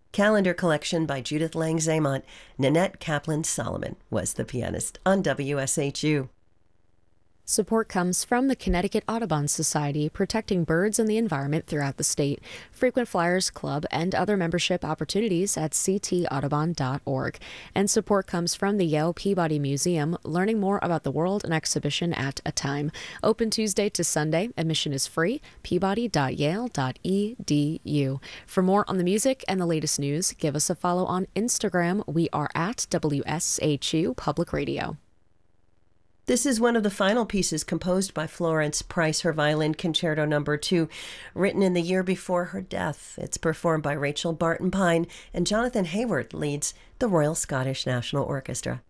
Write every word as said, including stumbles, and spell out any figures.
Calendar collection by Judith Lang-Zamont. Nanette Kaplan-Solomon was the pianist on W S H U. Support comes from the Connecticut Audubon Society, protecting birds and the environment throughout the state. Frequent Flyers Club and other membership opportunities at c t audubon dot org. And support comes from the Yale Peabody Museum, learning more about the world and exhibition at a time. Open Tuesday to Sunday. Admission is free. peabody dot yale dot e d u. For more on the music and the latest news, give us a follow on Instagram. We are at W S H U Public Radio. This is one of the final pieces composed by Florence Price, her Violin Concerto Number two, written in the year before her death. It's performed by Rachel Barton Pine, and Jonathan Hayward leads the Royal Scottish National Orchestra.